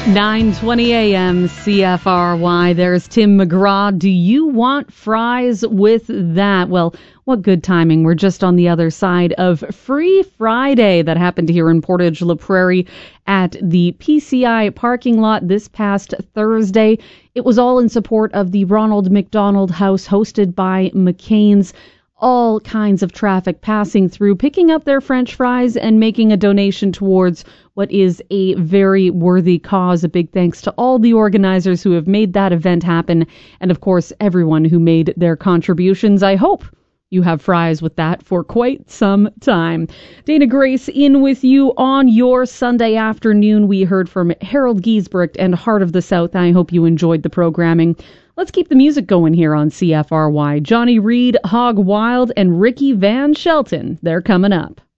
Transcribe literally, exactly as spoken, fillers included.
nine twenty a.m. C F R Y. There's Tim McGraw. Do you want fries with that? Well, what good timing. We're just on the other side of Free Friday that happened here in Portage La Prairie at the P C I parking lot this past Thursday. It was all in support of the Ronald McDonald House hosted by McCain's. All kinds of traffic passing through, picking up their French fries and making a donation towards what is a very worthy cause. A big thanks to all the organizers who have made that event happen, and of course everyone who made their contributions. I hope you have fries with that for quite some time. Dana Grace in with you on your Sunday afternoon. We heard from Harold Giesbrecht and Heart of the South. I hope you enjoyed the programming. Let's keep the music going here on C F R Y. Johnny Reed, Hog Wild, and Ricky Van Shelton. They're coming up.